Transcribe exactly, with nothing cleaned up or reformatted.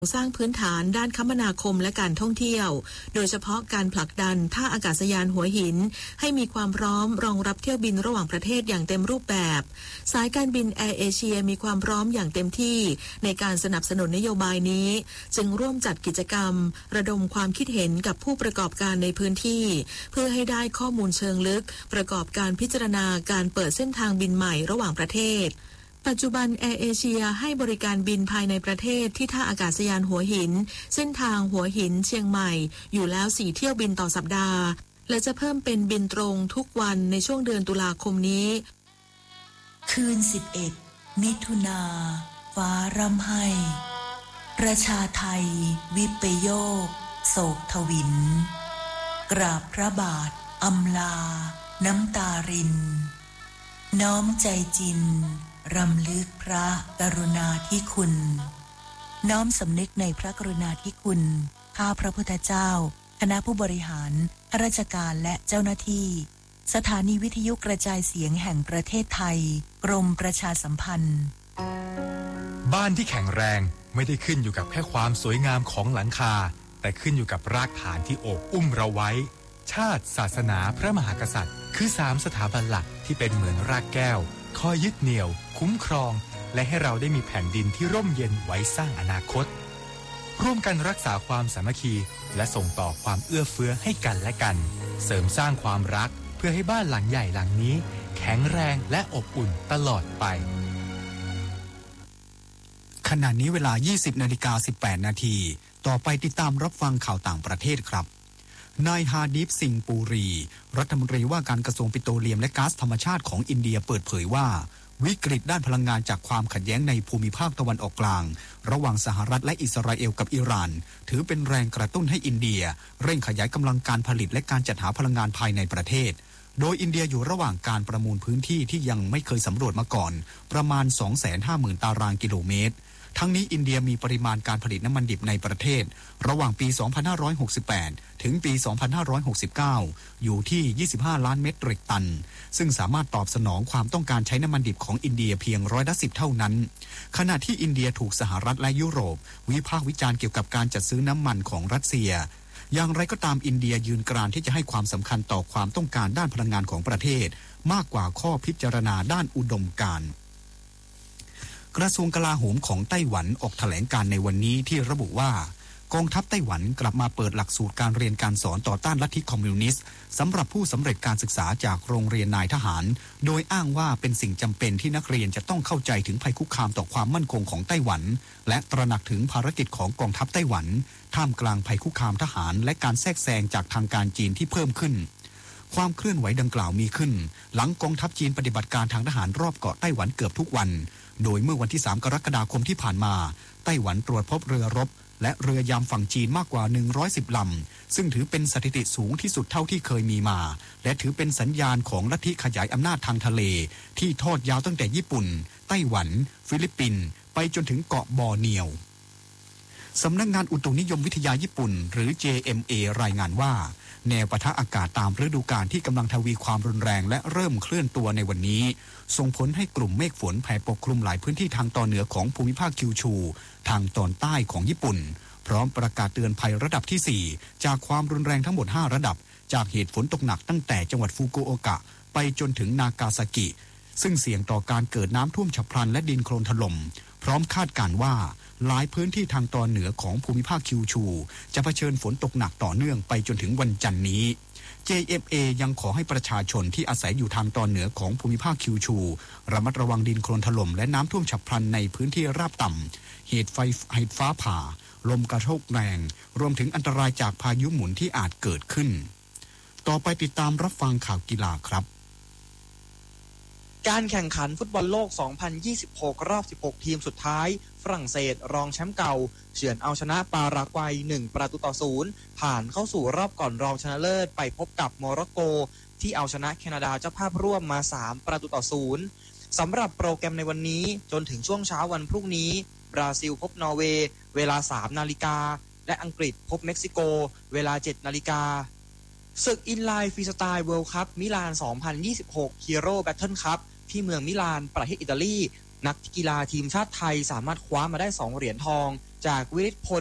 สร้างพื้นฐานด้านคมนาคมและการท่องเที่ยวโดยเฉพาะการผลักดันท่าอากาศยานหัวหินให้มีความพร้อมรองรับเที่ยวบินระหว่างประเทศอย่างเต็มรูปแบบสายการบินแอร์เอเชียมีความพร้อมอย่างเต็มที่ในการสนับสนุนนโยบายนี้จึงร่วมจัดกิจกรรมระดมความคิดเห็นกับผู้ประกอบการในพื้นที่เพื่อให้ได้ข้อมูลเชิงลึกประกอบการพิจารณาการเปิดเส้นทางบินใหม่ระหว่างประเทศปัจจุบันแอร์เอเชียให้บริการบินภายในประเทศที่ท่าอากาศยานหัวหินเส้นทางหัวหินเชียงใหม่อยู่แล้วสี่เที่ยวบินต่อสัปดาห์และจะเพิ่มเป็นบินตรงทุกวันในช่วงเดือนตุลาคมนี้คืนสิบเอ็ดมิถุนาฟ้าร่ำไห้ประชาไทยวิปโยคโศกทวินกราบพระบาทอำลาน้ำตารินน้อมใจจินรำลึกพระกรุณาธิคุณน้อมสำนึกในพระกรุณาธิคุณข้าพระพุทธเจ้าคณะผู้บริหารข้าราชการและเจ้าหน้าที่สถานีวิทยุกระจายเสียงแห่งประเทศไทยกรมประชาสัมพันธ์บ้านที่แข็งแรงไม่ได้ขึ้นอยู่กับแค่ความสวยงามของหลังคาแต่ขึ้นอยู่กับรากฐานที่โอบอุ้มเราไว้ชาติศาสนาพระมหากษัตริย์คือสามสถาบันหลักที่เป็นเหมือนรากแก้วคอยยึดเหนี่ยวคุ้มครองและให้เราได้มีแผ่นดินที่ร่มเย็นไว้สร้างอนาคตร่วมกันรักษาความสามัคคีและส่งต่อความเอื้อเฟื้อให้กันและกันเสริมสร้างความรักเพื่อให้บ้านหลังใหญ่หลังนี้แข็งแรงและอบอุ่นตลอดไปขณะนี้เวลา ยี่สิบนาฬิกาสิบแปดนาทีต่อไปติดตามรับฟังข่าวต่างประเทศครับนายฮาดีฟซิงปูรีรัฐมนตรีว่าการกระทรวงปิโตรเลียมและก๊าซธรรมชาติของอินเดียเปิดเผยว่าวิกฤตด้านพลังงานจากความขัดแย้งในภูมิภาคตะวันออกกลางระหว่างสหรัฐและอิสราเอลกับอิหร่านถือเป็นแรงกระตุ้นให้อินเดียเร่งขยายกำลังการผลิตและการจัดหาพลังงานภายในประเทศโดยอินเดียอยู่ระหว่างการประมูลพื้นที่ที่ยังไม่เคยสำรวจมาก่อนประมาณ สองแสนห้าหมื่น ตารางกิโลเมตรทั้งนี้อินเดียมีปริมาณการผลิตน้ำมันดิบในประเทศระหว่างปี สองพันห้าร้อยหกสิบแปด ถึงปี สองพันห้าร้อยหกสิบเก้า อยู่ที่ ยี่สิบห้า ล้านเมตริกตันซึ่งสามารถตอบสนองความต้องการใช้น้ำมันดิบของอินเดียเพียงร้อยละสิบเท่านั้นขณะที่อินเดียถูกสหรัฐและยุโรปวิพากษ์วิจารณ์เกี่ยวกับการจัดซื้อน้ำมันของรัสเซียอย่างไรก็ตามอินเดียยืนกรานที่จะให้ความสำคัญต่อความต้องการด้านพลังงานของประเทศมากกว่าข้อพิจารณาด้านอุดมการณ์กระทรวงกลาโหมของไต้หวันออกแถลงการในวันนี้ที่ระบุว่ากองทัพไต้หวันกลับมาเปิดหลักสูตรการเรียนการสอนต่อต้านลัทธิคอมมิวนิสต์สำหรับผู้สำเร็จการศึกษาจากโรงเรียนนายทหารโดยอ้างว่าเป็นสิ่งจำเป็นที่นักเรียนจะต้องเข้าใจถึงภัยคุกคามต่อความมั่นคงของไต้หวันและตระหนักถึงภารกิจของกองทัพไต้หวันท่ามกลางภัยคุกคามทหารและการแทรกแซงจากทางการจีนที่เพิ่มขึ้นความเคลื่อนไหวดังกล่าวมีขึ้นหลังกองทัพจีนปฏิบัติการทางทหารรอบเกาะไต้หวันเกือบทุกวันโดยเมื่อวันที่สามกรกฎาคมที่ผ่านมาไต้หวันตรวจพบเรือรบและเรือยามฝั่งจีนมากกว่าหนึ่งร้อยสิบลำซึ่งถือเป็นสถิติสูงที่สุดเท่าที่เคยมีมาและถือเป็นสัญญาณของลัทธิขยายอำนาจทางทะเลที่ทอดยาวตั้งแต่ญี่ปุ่นไต้หวันฟิลิปปินส์ไปจนถึงเกาะบอร์เนียวสำนักงานอุตุนิยมวิทยาญี่ปุ่นหรือ เจ เอ็ม เอ รายงานว่าแนวปะทะอากาศตามฤดูกาลที่กำลังทวีความรุนแรงและเริ่มเคลื่อนตัวในวันนี้ส่งผลให้กลุ่มเมฆฝนแผ่ปกคลุมหลายพื้นที่ทางตอนเหนือของภูมิภาคคิวชูทางตอนใต้ของญี่ปุ่นพร้อมประกาศเตือนภัยระดับที่สี่จากความรุนแรงทั้งหมดห้าระดับจากเหตุฝนตกหนักตั้งแต่จังหวัดฟุกุโอกะไปจนถึงนากาซากิซึ่งเสี่ยงต่อการเกิดน้ำท่วมฉับพลันและดินโคลนถล่มพร้อมคาดการณ์ว่าหลายพื้นที่ทางตอนเหนือของภูมิภาคคิวชูจะเผชิญฝนตกหนักต่อเนื่องไปจนถึงวันจันทร์นี้ เจ เอ็ม เอ ยังขอให้ประชาชนที่อาศัยอยู่ทางตอนเหนือของภูมิภาคคิวชูระมัดระวังดินโคลนถล่มและน้ำท่วมฉับพลันในพื้นที่ราบต่ำเหตุไฟเหตุฟ้าผ่าลมกระโชกแรงรวมถึงอันตรายจากพายุหมุนที่อาจเกิดขึ้นต่อไปติดตามรับฟังข่าวกีฬาครับการแข่งขันฟุตบอลโลก สองพันยี่สิบหก รอบ สิบหก ทีมสุดท้ายฝรั่งเศสรองแชมป์เก่าเฉือนเอาชนะปารากวัยหนึ่งประตูต่อศูนย์ผ่านเข้าสู่รอบก่อนรองชนะเลิศไปพบกับโมร็อกโกที่เอาชนะแคนาดาเจ้าภาพร่วมมาสามประตูต่อศูนย์สำหรับโปรแกรมในวันนี้จนถึงช่วงเช้าวันพรุ่งนี้บราซิลพบนอร์เวย์เวลา สามนาฬิกาและอังกฤษพบเม็กซิโกเวลา เจ็ดนาฬิกาศึกอินไลน์ฟรีสไตล์เวิลด์คัพมิลาน สองพันยี่สิบหก ฮีโร่แบทเทิลคัพที่เมืองมิลานประเทศอิตาลีนักกีฬาทีมชาติไทยสามารถคว้ามาได้สองเหรียญทองจากวิริศพล